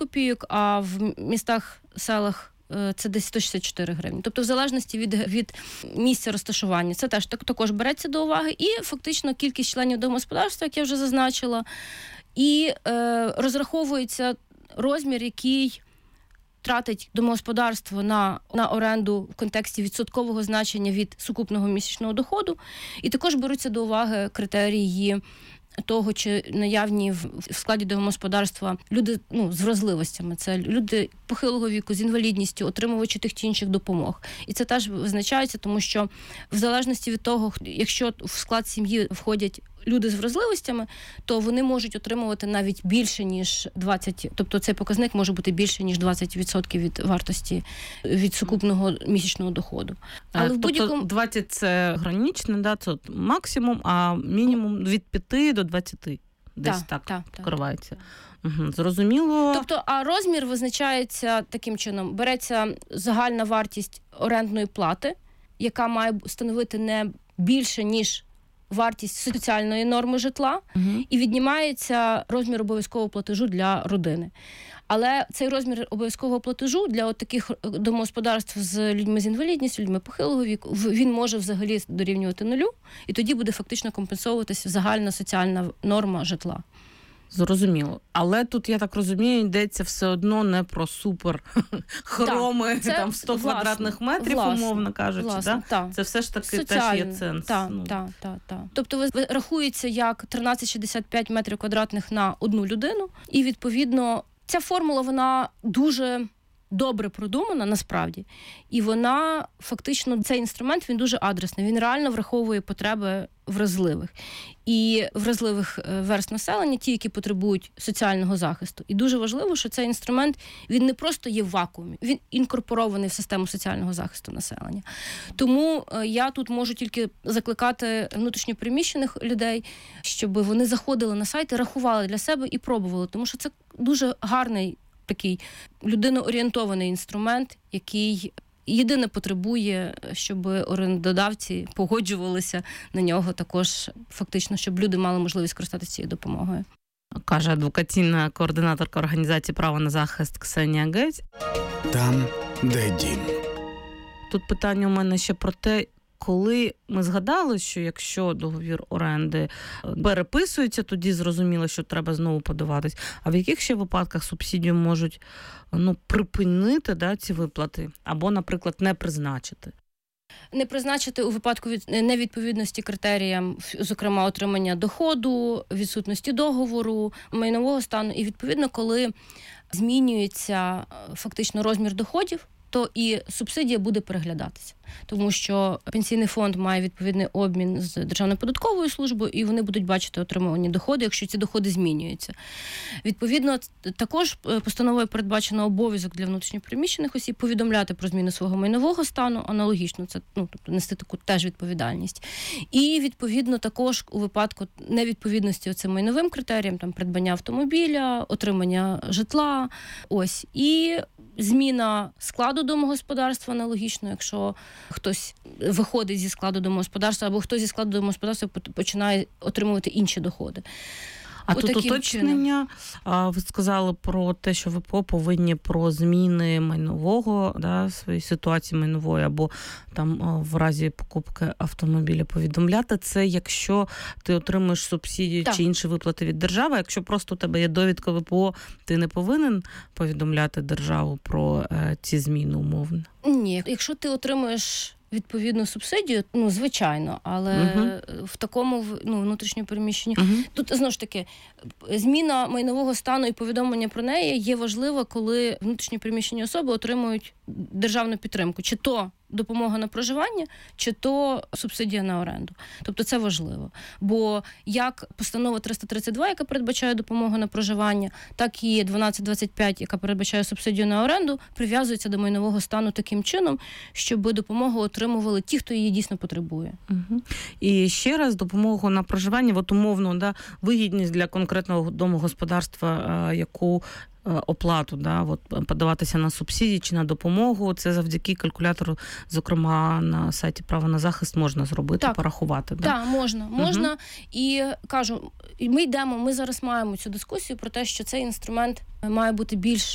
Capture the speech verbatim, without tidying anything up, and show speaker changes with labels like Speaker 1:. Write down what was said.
Speaker 1: копійок, а в містах, селах це десь сто шістдесят чотири гривні. Тобто в залежності від, від місця розташування. Це теж так, також береться до уваги. І фактично кількість членів домогосподарства, як я вже зазначила, і е, розраховується розмір, який тратить домогосподарство на, на оренду в контексті відсоткового значення від сукупного місячного доходу. І також беруться до уваги критерії того, чи наявні в, в складі домогосподарства люди, ну, з вразливостями. Це люди похилого віку, з інвалідністю, отримувачі тих чи інших допомог. І це теж визначається, тому що в залежності від того, якщо в склад сім'ї входять люди з вразливостями, то вони можуть отримувати навіть більше, ніж двадцять, тобто цей показник може бути більше, ніж двадцять відсотків від вартості, від сукупного місячного доходу.
Speaker 2: Але тобто в будь-якому... двадцять це граничне, да, це максимум, а мінімум від п'яти до двадцяти. Десь так, так, так коривається. Угу, зрозуміло.
Speaker 1: Тобто, а розмір визначається таким чином. Береться загальна вартість орендної плати, яка має становити не більше, ніж вартість соціальної норми житла, угу. і віднімається розмір обов'язкового платежу для родини. Але цей розмір обов'язкового платежу для от таких домогосподарств з людьми з інвалідністю, людьми похилого віку, він може взагалі дорівнювати нулю, і тоді буде фактично компенсовуватися загальна соціальна норма житла.
Speaker 2: Зрозуміло. Але тут, я так розумію, йдеться все одно не про супер хроми
Speaker 1: це,
Speaker 2: там сто
Speaker 1: власне,
Speaker 2: квадратних метрів,
Speaker 1: власне,
Speaker 2: умовно кажучи.
Speaker 1: Власне,
Speaker 2: да? Це все ж таки
Speaker 1: соціально,
Speaker 2: теж є сенс.
Speaker 1: Так,
Speaker 2: ну.
Speaker 1: так, так, так. Тобто ви рахується як тринадцять шістдесят п'ять метрів квадратних на одну людину, і відповідно ця формула, вона дуже добре продумана, насправді. І вона, фактично, цей інструмент, він дуже адресний. Він реально враховує потреби вразливих. І вразливих верств населення, ті, які потребують соціального захисту. І дуже важливо, що цей інструмент, він не просто є в вакуумі, він інкорпорований в систему соціального захисту населення. Тому я тут можу тільки закликати внутрішньопереміщених людей, щоб вони заходили на сайт і рахували для себе і пробували, тому що це дуже гарний такий людиноорієнтований інструмент, який єдине потребує, щоб орендодавці погоджувалися на нього також, фактично, щоб люди мали можливість користатися цією допомогою.
Speaker 2: Каже адвокаційна координаторка організації «Право на захист» Ксенія Гець.
Speaker 3: Там, де дім.
Speaker 2: Тут питання у мене ще про те, коли ми згадали, що якщо договір оренди переписується, тоді зрозуміло, що треба знову подаватись. А в яких ще випадках субсидію можуть ну, припинити, да, ці виплати? Або, наприклад, не призначити?
Speaker 1: Не призначити у випадку від невідповідності критеріям, зокрема, отримання доходу, відсутності договору, майнового стану. І, відповідно, коли змінюється фактично розмір доходів, то і субсидія буде переглядатися. Тому що пенсійний фонд має відповідний обмін з Державною податковою службою, і вони будуть бачити отримувані доходи, якщо ці доходи змінюються. Відповідно, також постановою передбачено обов'язок для внутрішньопереміщених осіб повідомляти про зміну свого майнового стану, аналогічно, це, ну, тобто нести таку теж відповідальність. І, відповідно, також у випадку невідповідності оцим майновим критеріям, там, придбання автомобіля, отримання житла, ось, і зміна складу домогосподарства аналогічно, якщо хтось виходить зі складу домогосподарства або хтось зі складу домогосподарства починає отримувати інші доходи.
Speaker 2: А тут уточнення, ви сказали про те, що ВПО повинні про зміни майнового, да, своєї ситуації майнової, або там в разі покупки автомобіля повідомляти. Це якщо ти отримуєш субсидію так. чи інші виплати від держави. Якщо просто у тебе є довідка ВПО, ти не повинен повідомляти державу про е, ці зміни умовно?
Speaker 1: Ні, якщо ти отримуєш відповідну субсидію, ну, звичайно, але uh-huh. в такому ну, внутрішньому переміщенні. Uh-huh. Тут, знову ж таки, зміна майнового стану і повідомлення про неї є важливо, коли внутрішньо переміщені особи отримують державну підтримку. Чи то допомога на проживання, чи то субсидія на оренду. Тобто це важливо. Бо як постанова триста тридцять два, яка передбачає допомогу на проживання, так і дванадцять двадцять п'ять, яка передбачає субсидію на оренду, прив'язується до майнового стану таким чином, щоб допомогу отримували ті, хто її дійсно потребує.
Speaker 2: Угу. І ще раз, допомогу на проживання, от умовно, да, вигідність для конкретного домогосподарства, яку оплату, да, от, подаватися на субсидії чи на допомогу, це завдяки калькулятору, зокрема, на сайті «Право на захист» можна зробити, так, порахувати. Да?
Speaker 1: Так, можна. Можна. Угу. І, кажу, ми йдемо, ми зараз маємо цю дискусію про те, що цей інструмент має бути більш